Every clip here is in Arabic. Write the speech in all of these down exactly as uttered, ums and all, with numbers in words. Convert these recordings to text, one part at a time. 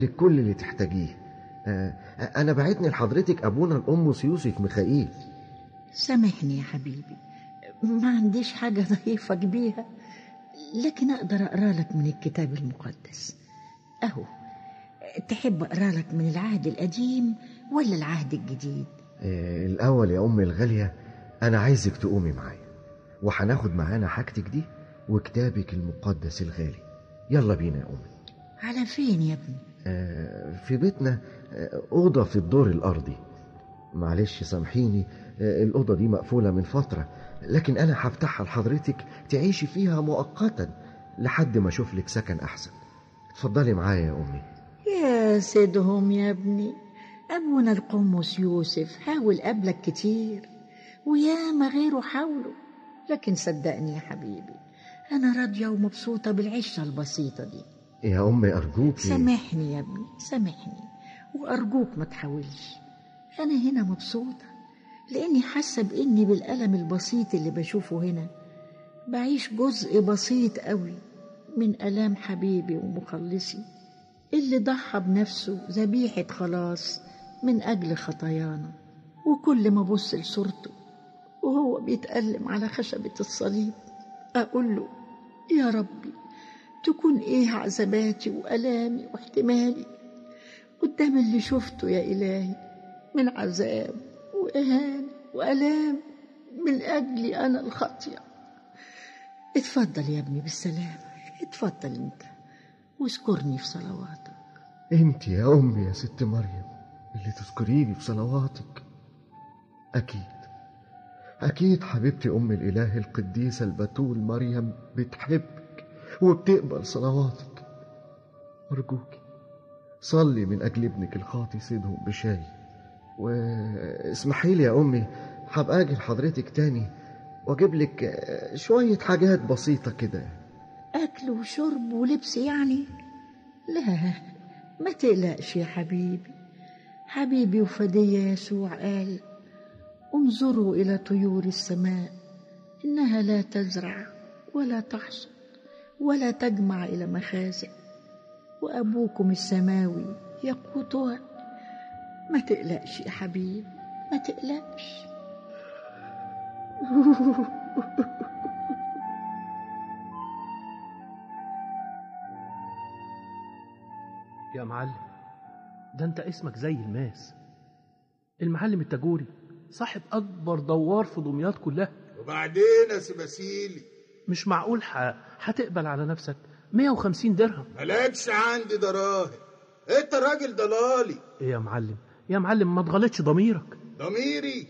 كل اللي تحتاجيه. آه، انا بعتني لحضرتك ابونا القمص يوسف ميخائيل. سامحني يا حبيبي، ما عنديش حاجة ضيفك بيها، لكن أقدر أقرأ لك من الكتاب المقدس أهو. تحب أقرأ لك من العهد القديم ولا العهد الجديد؟ آه، الأول يا أمي الغالية، أنا عايزك تقومي معايا، وهناخد معانا حاجتك دي وكتابك المقدس الغالي. يلا بينا يا أمي. على فين يا ابني؟ آه، في بيتنا، آه، أوضة في الدور الأرضي. معلش سامحيني، آه، الأوضة دي مقفولة من فترة، لكن أنا هفتحها لحضرتك تعيشي فيها مؤقتا لحد ما أشوف لك سكن أحسن. اتفضلي معايا يا أمي. يا سيدهم يا ابني، أبونا القمص يوسف حاول قبلك كتير وياما غيره حاوله، لكن صدقني يا حبيبي أنا راضية ومبسوطة بالعيشة البسيطة دي. يا أمي أرجوك سامحني يا ابني، سامحني، وأرجوك ما تحاولش. أنا هنا مبسوطة لأني حاسة بإني بالألم البسيط اللي بشوفه هنا بعيش جزء بسيط قوي من ألام حبيبي ومخلصي اللي ضحى بنفسه ذبيحة خلاص من أجل خطايانا. وكل ما أبص لصورته وهو بيتألم على خشبة الصليب أقول له يا ربي تكون إيه عذاباتي وألامي واحتمالي قدام اللي شفته يا إلهي من عذاب وإهانة وألام من أجلي أنا الخاطئة. اتفضل يا ابني بالسلامة، اتفضل انت واذكرني في صلواتك. انت يا أمي يا ست مريم اللي تذكريني في صلواتك. أكيد أكيد حبيبتي أم الإله القديسة البتول مريم بتحبك وبتقبل صلواتك. أرجوك صلي من أجل ابنك الخاطي سيدهم بشاي. واسمحي لي يا أمي، هبقى أجي لحضرتك تاني وأجيب لك شوية حاجات بسيطة كده. أكل وشرب ولبس يعني؟ لا ما تقلقش يا حبيبي. حبيبي وفدية يسوع قال انظروا إلى طيور السماء إنها لا تزرع ولا تحصد ولا تجمع إلى مخازن وأبوكم السماوي يقوتها. ما تقلقش يا حبيبي، ما تقلقش. يا معلم، ده انت اسمك زي الماس، المعلم التاجوري صاحب اكبر دوار في دمياط كلها. وبعدين يا سباسيلي مش معقول ح... هتقبل على نفسك مية وخمسين درهم؟ مالكش عندي دراهم، انت راجل ضلالي. ايه يا معلم، يا معلم ما تغلطش ضميرك. ضميري؟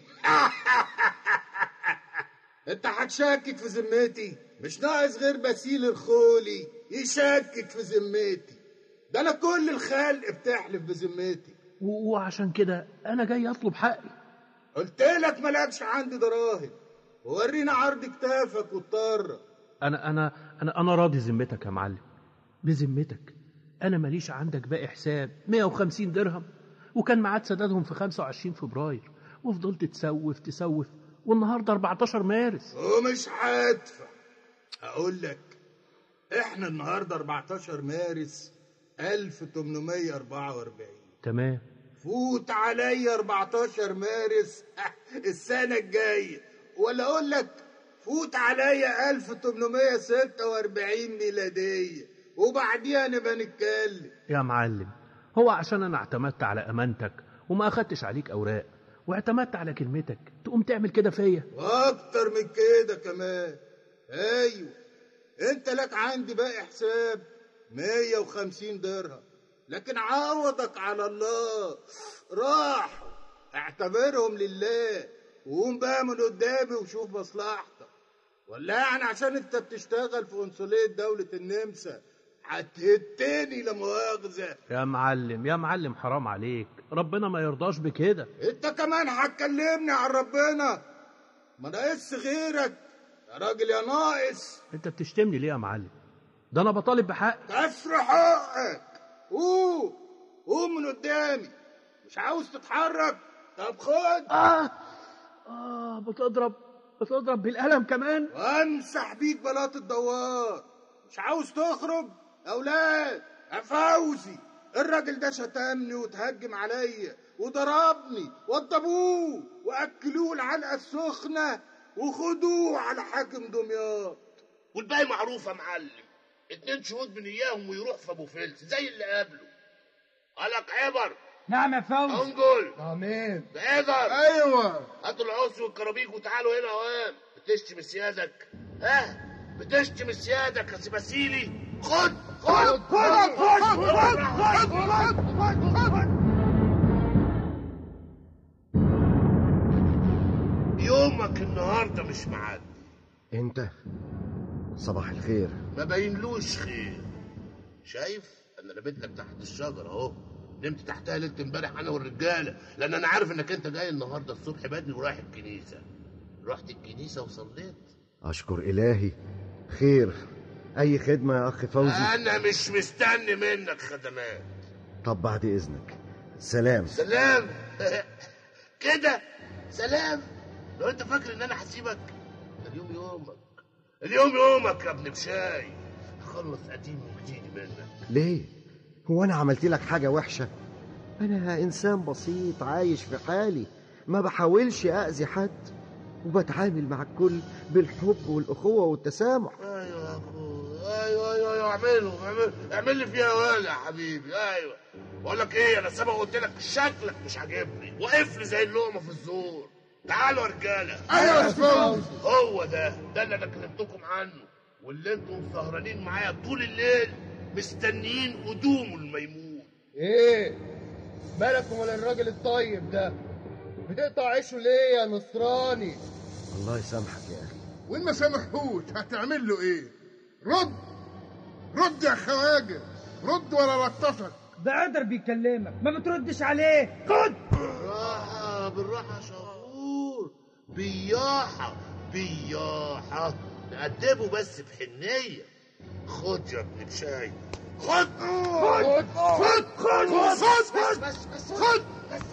انت هتشكك في ذمتي؟ مش ناقص غير باسيل الخولي يشكك في ذمتي، ده انا كل الخلق بتحلف بذمتي. و... وعشان كده انا جاي اطلب حقي. قلت لك مالكش عندي دراهم، ورينا عرض كتافك واضطر. انا انا انا انا راضي ذمتك يا معلم، بذمتك انا ماليش عندك باقي حساب مية وخمسين درهم، وكان ميعاد سدادهم في خمسة وعشرين فبراير، وفضلت تسوف تسوف والنهارده أربعتاشر مارس ومش هدفع. اقول لك احنا النهارده أربعتاشر مارس ألف وتمنمية وأربعة وأربعين. تمام. فوت عليا أربعتاشر مارس السنه الجايه، ولا اقول لك فوت عليا ألف وتمنمية وستة وأربعين ميلاديه، وبعديها نبقى نتكلم. يا معلم هو عشان انا اعتمدت على امانتك وما اخدتش عليك اوراق واعتمدت على كلمتك تقوم تعمل كده فيا؟ واكتر من كده كمان. ايوه انت لك عندي باقي حساب مية وخمسين درهم، لكن عوضك على الله. راح اعتبرهم لله وقوم بقى من قدامي وشوف مصلحتك، ولا يعني عشان انت بتشتغل في قنصلية دولة النمسا هتهتني لا مؤاخذة؟ يا معلم يا معلم حرام عليك، ربنا ما يرضاش بكده. انت كمان هتكلمني عن ربنا؟ ما ناقص غيرك يا راجل يا ناقص. انت بتشتمني ليه يا معلم؟ ده انا بطالب بحق. كسر حقك. قوم قوم من قدامي، مش عاوز تتحرك؟ طب خد. اه اه بتضرب بتضرب بالقلم كمان؟ وامسح بيك بلاط الدوار. مش عاوز تخرج؟ اولاد يا فوزي الراجل ده شتمني وتهجم عليا وضربني وضبوه واكلوه العلقه السخنه وخدوه على حاكم دمياط. والباقي معروف يا معلم، اتنين شهود من اياهم ويروح في ابو فلس زي اللي قبله. قالك عبر. نعم يا فوزي. انجل. امين. بقدر. ايوه. هاتوا العصي والكرابيك وتعالوا هنا اوام. بتشتم سيادك؟ ها؟ بتشتم سيادك يا سباسيلي؟ خد خد خد خد خد خد خد. يومك النهارده مش معدي. انت صباح الخير. ما باينلوش خير. شايف انا رميت لك تحت الشجره اهو، نمت تحتها ليله امبارح انا والرجاله، لان انا عارف انك انت جاي النهارده الصبح بدري ورايح الكنيسه. رحت الكنيسه وصليت. اشكر الهي. خير، اي خدمه يا اخ فوزي؟ انا مش مستني منك خدمات. طب بعد اذنك. سلام. سلام. كده سلام؟ لو انت فاكر ان انا هسيبك، اليوم يومك، اليوم يومك يا ابن بشاي. هخلص قديم وجديد منك. ليه؟ هو انا عملت لك حاجه وحشه؟ انا انسان بسيط عايش في حالي، ما بحاولش اذي حد، وبتعامل مع الكل بالحب والاخوه والتسامح. ايوه يا اخويا، ايوه ايوه ايوه اعمله اعمله اعمل لي فيها ولا يا حبيبي. ايوه بقول لك ايه، انا سبق قلت لك شكلك مش عاجبني، وقف لي زي اللقمه في الزور. تعالوا يا رجاله. ايوه يا فوزي. هو ده ده اللي انا كلمتكم عنه، واللي انتم سهرانين معايا طول الليل مستنيين قدومه الميمون. ايه مالك ومال الراجل الطيب ده؟ بتقطع عيشه ليه يا نصراني؟ الله يسامحك يا اخي. وإن ما سامحوش هتعمل له ايه؟ رد رد يا خواجه، رد ولا لطشك. ده قدر بيكلمك ما بتردش عليه. خد. بالراحه بالراحه يا شهور، بياحه بياحه، نقدمه بس بحنيه. خد يا ابن بشاي، خد خد خد خد خد بس بس خد بس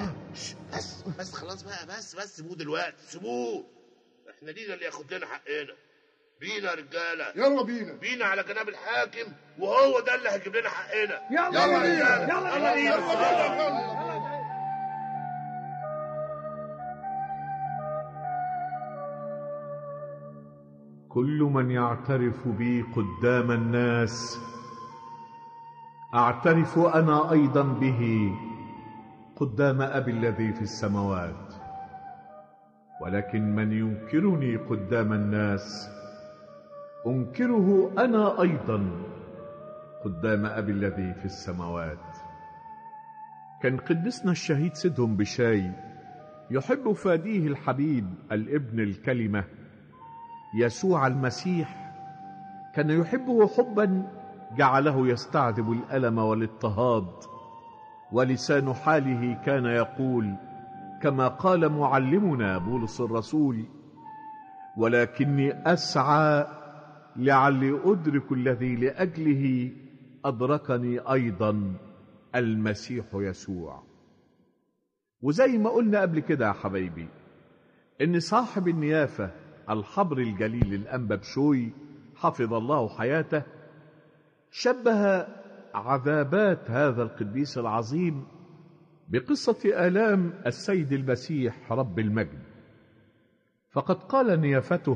بس بس خلاص بقى، بس بس سيبوه دلوقتي، سيبوه. احنا لينا اللي ياخد لنا حقنا. بينا يا رجاله، يلا بينا بينا على جناب الحاكم، وهو ده اللي هيجيب لنا حقنا. يلا يلا بينا يلا بينا. كل من يعترف بي قدام الناس اعترف انا ايضا به قدام ابي الذي في السماوات. ولكن من ينكرني قدام الناس انكره انا ايضا قدام ابي الذي في السماوات. كان قدسنا الشهيد سيدهم بشاي يحب فاديه الحبيب الابن الكلمه يسوع المسيح، كان يحبه حبا جعله يستعذب الألم والاضطهاد، ولسان حاله كان يقول كما قال معلمنا بولس الرسول: ولكني أسعى لعلي أدرك الذي لأجله أدركني أيضا المسيح يسوع. وزي ما قلنا قبل كده يا حبايبي، إن صاحب النيافة الحبر الجليل الأنبا بشوي حفظ الله حياته شبه عذابات هذا القديس العظيم بقصة آلام السيد المسيح رب المجد. فقد قال نيافته: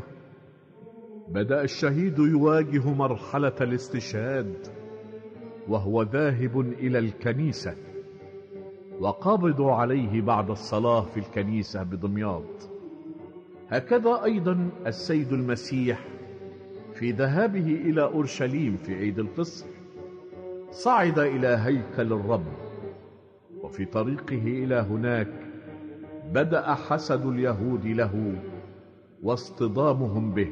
بدأ الشهيد يواجه مرحلة الاستشهاد وهو ذاهب إلى الكنيسة، وقبضوا عليه بعد الصلاة في الكنيسة بدمياط. هكذا أيضا السيد المسيح في ذهابه إلى أورشليم في عيد الفصح صعد إلى هيكل الرب، وفي طريقه إلى هناك بدأ حسد اليهود له واصطدامهم به،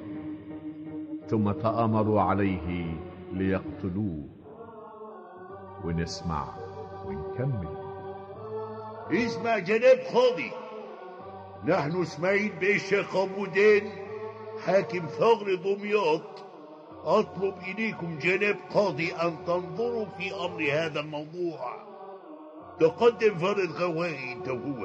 ثم تآمروا عليه ليقتلوه. ونسمع ونكمل. اسمع جناب قاضي، نحن اسماعيل باشا قمودان حاكم ثغر دمياط أطلب إليكم جناب قاضي أن تنظروا في أمر هذا الموضوع. تقدم فرد غوائي أنت وهو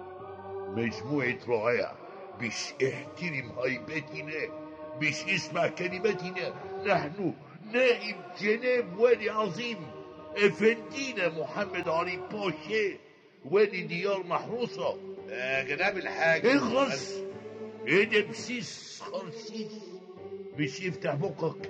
مجموعة رعاع بش احترم هيبتنا، بش اسمع كلمتنا. نحن نائب جناب والي عظيم افندينا محمد علي باشا وادي ديار محروسة. آه جناب الحاج. اخلص. ايه ده بسيس خرسيس مش يفتح بقك.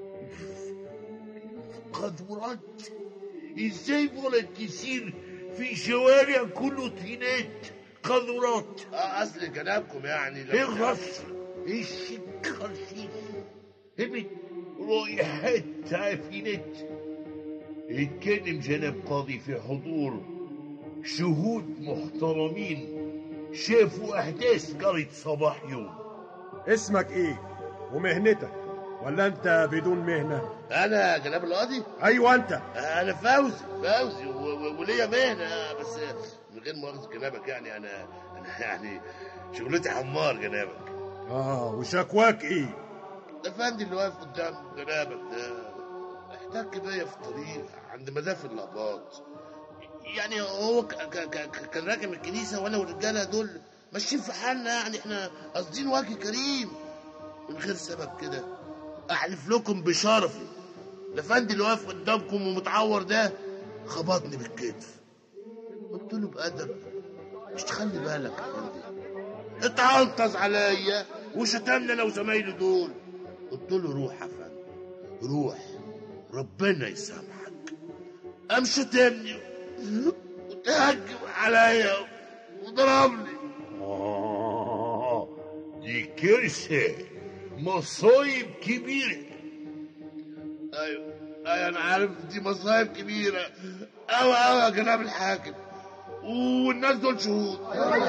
قذورات ازاي ولد تسير في شوارع كله طينات قذورات؟ اه اصل جنابكم يعني اخلص. ايش خرسيس هبت رائحات تعفينات. اتكلم جناب قاضي في حضور شهود محترمين شافوا احداث قرية صباح يوم. اسمك ايه ومهنتك ولا انت بدون مهنة؟ انا جناب القاضي. ايوه انت. انا فوزي فوزي وليا مهنة بس من غير مؤاخذة جنابك يعني انا انا يعني شغلتي حمار جنابك. اه وشكواك ايه؟ الافندي اللي واقف قدام جنابك ده احتك بيا في الطريق عند مدافن الاباط. يعني هو ك ك ك كان راكب الكنيسه وانا والرجاله دول ماشيين في حالنا، يعني احنا قاصدين وجه كريم من غير سبب كده. احلف لكم بشرفي الافندي اللي واقف قدامكم ومتعور ده خبطني بالكتف. قلت له بأدب مش تخلي بالك يا افندي، اتعنطز عليا وشتمني انا وزمايلي دول. قلت له روح يا افندي روح ربنا يسامحك. قام شتمني وتهجم عليا وضربني. آه دي كارثة مصايب كبيرة. ايوه ايوه انا عارف دي مصايب كبيرة اوي اوي يا جناب الحاكم، والناس دول شهود.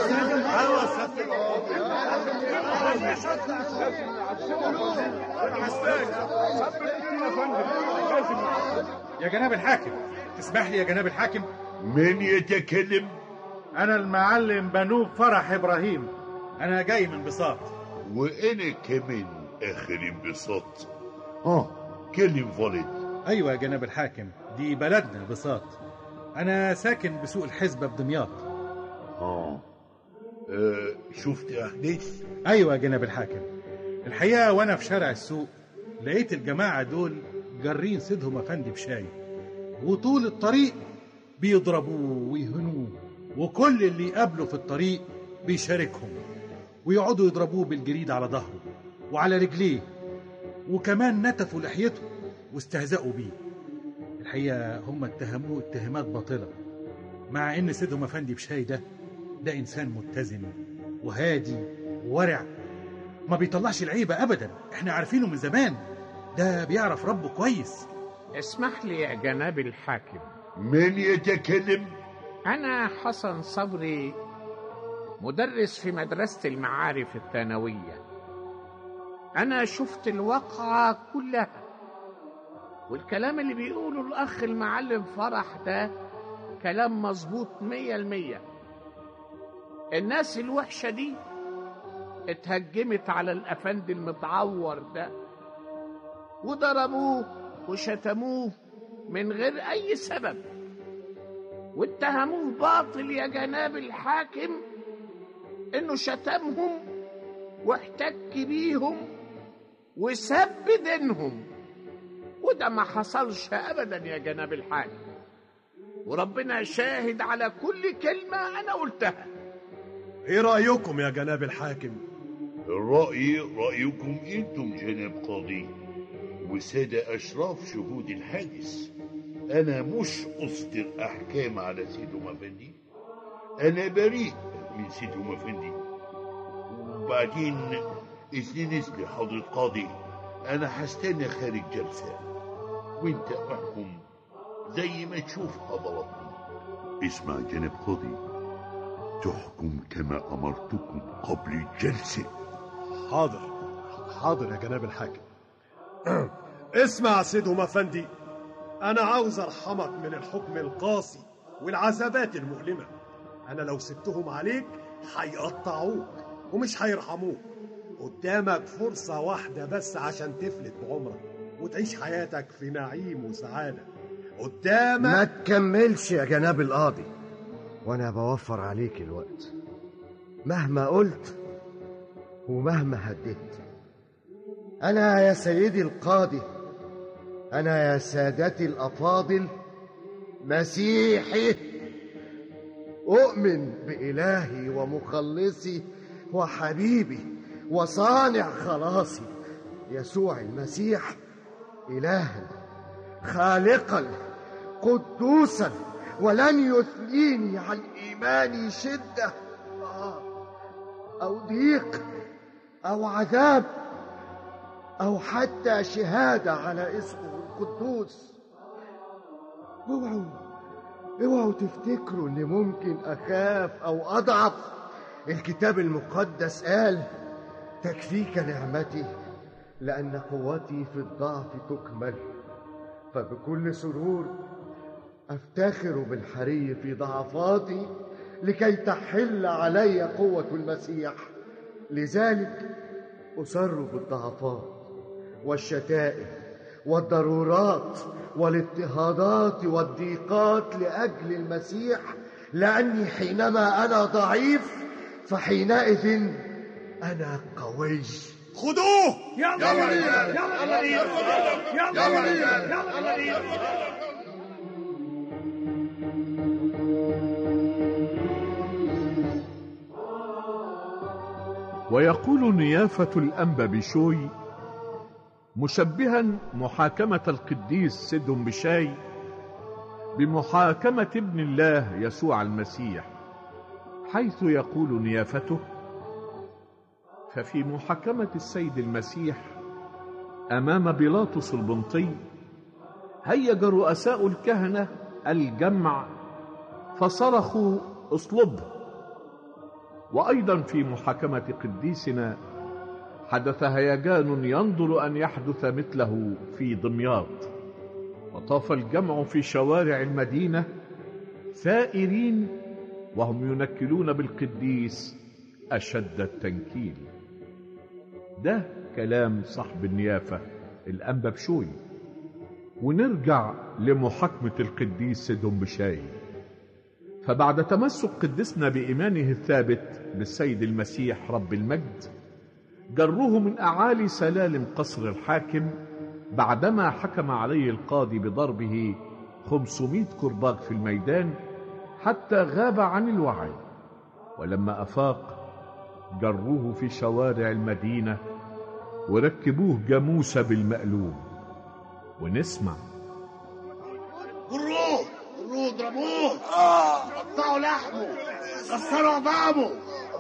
يا جناب الحاكم تسمح لي يا جناب الحاكم. من يتكلم؟ انا المعلم بنوب فرح ابراهيم، انا جاي من بساط. وانا كمان اخر انبساط. اه كلم ولد. ايوه يا جناب الحاكم دي بلدنا بساط، انا ساكن بسوق الحزبة بدمياط. آه. اه شفت احداث؟ ايوه يا جناب الحاكم الحقيقة وانا في شارع السوق لقيت الجماعة دول جارين سيدهم افندي بشاي، وطول الطريق بيضربوه ويهنوه، وكل اللي يقابله في الطريق بيشاركهم ويقعدوا يضربوه بالجريد على ظهره وعلى رجليه، وكمان نتفوا لحيته واستهزأوا بيه. الحقيقة هم اتهموه اتهامات باطلة، مع ان سيدهم افندي بشاي ده ده انسان متزن وهادي وورع، ما بيطلعش العيبة ابدا، احنا عارفينه من زمان، ده بيعرف ربه كويس. اسمح لي يا جناب الحاكم. من يتكلم؟ أنا حسن صبري مدرس في مدرسة المعارف الثانوية. أنا شفت الواقعة كلها، والكلام اللي بيقوله الأخ المعلم فرح ده كلام مظبوط مية المية. الناس الوحشة دي اتهجمت على الأفندي المتعور ده وضربوه وشتموه من غير أي سبب، واتهموه باطل يا جناب الحاكم إنه شتمهم واحتك بيهم وسب دينهم، وده ما حصلش أبدا يا جناب الحاكم، وربنا شاهد على كل كلمة أنا قلتها. إيه رأيكم يا جناب الحاكم؟ الرأي رأيكم أنتم جناب قاضي وسادة أشراف شهود الحادث. أنا مش أصدر أحكام على سيدهم أفندي، أنا بريء من سيدهم أفندي. وبعدين استنس لي حضرة قاضي، أنا هستنى خارج جلسة وأنت احكم زي ما تشوف حضراتكم. اسمع جناب قاضي، تحكم كما أمرتكم قبل الجلسة. حاضر حاضر يا جناب الحاكم. اسمع سيدهم أفندي، أنا عاوز أرحمك من الحكم القاسي والعذابات المؤلمة. أنا لو سبتهم عليك هيقطعوك ومش هيرحموك. قدامك فرصة واحدة بس عشان تفلت بعمرك وتعيش حياتك في نعيم وسعادة. قدامك. ما تكملش يا جناب القاضي، وأنا بوفر عليك الوقت مهما قلت ومهما هددت. أنا يا سيدي القاضي، أنا يا سادتي الأفاضل مسيحي، أؤمن بإلهي ومخلصي وحبيبي وصانع خلاصي يسوع المسيح، إلها خالقا قدوسا، ولن يثنيني عن إيماني شدة أو ضيق أو عذاب أو حتى شهادة على اسمه القدوس. اوعوا اوعوا تفتكروا إني ممكن أخاف أو أضعف. الكتاب المقدس قال: تكفيك نعمتي لأن قوتي في الضعف تكمل. فبكل سرور أفتخر بالحري في ضعفاتي لكي تحل علي قوة المسيح. لذلك أسر بالضعفات والشتائم والضرورات والاضطهادات والضيقات لأجل المسيح، لأني حينما أنا ضعيف فحينئذ أنا قوي. خدوه. يلا يلا يلا يلا يلا يلا. ويقول نيافة الأنبا بشوي مشبها محاكمة القديس سدهم بشاي بمحاكمة ابن الله يسوع المسيح، حيث يقول نيافته: ففي محاكمة السيد المسيح أمام بيلاطس البنطي هيج رؤساء الكهنة الجمع فصرخوا: اصلبه. وأيضا في محاكمة قديسنا حدث هيجان ينظر أن يحدث مثله في دمياط، وطاف الجمع في شوارع المدينة ثائرين وهم ينكلون بالقديس أشد التنكيل. ده كلام صاحب النيافة الأنبا بشوي. ونرجع لمحاكمة القديس سدهم بشاي. فبعد تمسك قدسنا بإيمانه الثابت بالسيد المسيح رب المجد، جروه من أعالي سلالم قصر الحاكم بعدما حكم عليه القاضي بضربه خمسمائة كرباج في الميدان حتى غاب عن الوعي. ولما أفاق جروه في شوارع المدينة وركبوه جاموسة بالمقلوب. ونسمع: جروه جروه ضربوه، قطعوا لحمه، كسروا عظامه،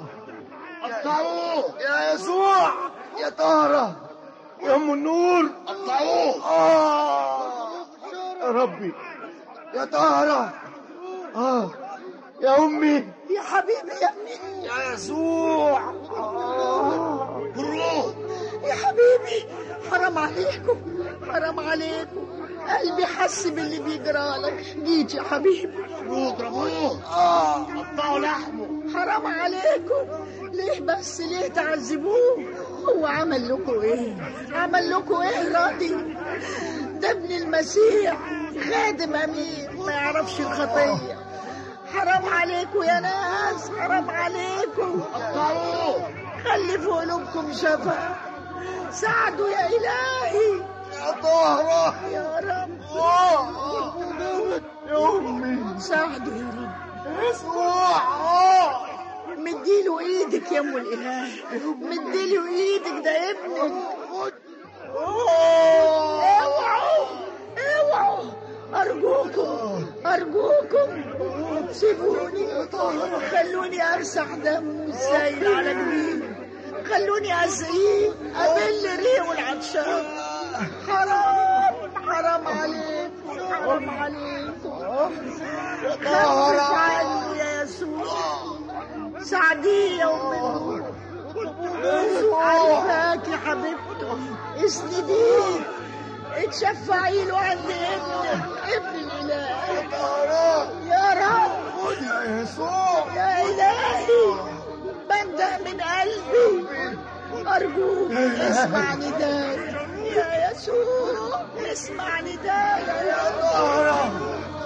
قطعوه يا يسوع، يا طهرة، يا أم النور، قطعوه آه يا ربي، يا طهرة، آه يا أمي، يا حبيبي يا ابني، يا يسوع، آه جروه يا حبيبي. حرام عليكم، حرام عليكم، قلبي حس باللي بيجرالك. جيت يا حبيبي. جروه ضربوه، آه قطعوا لحمه. حرام عليكم، ليه بس ليه تعذبوه؟ هو عمل لكم ايه؟ عمل لكم ايه راضي؟ ده ابن المسيح، خادم امين ما يعرفش الخطيه. حرام عليكم يا ناس، حرام عليكم. قطعوه، خلي في قلوبكم شفا، ساعدوا يا الهي، يا طهرة، يا رب، يا أمي، ساعدوا يا رب. يسوع، مديله ايدك يا ام الاله، مديله ايدك، ده ابنك. اوعوا اوعوا، ارجوكم ارجوكم سيبوني، خلوني امسح دمه السايل على جبينه، خلوني اسقيه ابل ريقه العطشان. حرام حرام عليكم، حرام عليكم. خفف عنه يا يسوع، ساعديه يا ام النور، عارفاك يا حبيبته، اسنديه، اتشفعي له عند ابنك، ابن الاله. يا رب، يا يسوع، يا الهي، بندق من قلبي، ارجوك اسمع نداي يا يسوع، اسمع نداي يا رب.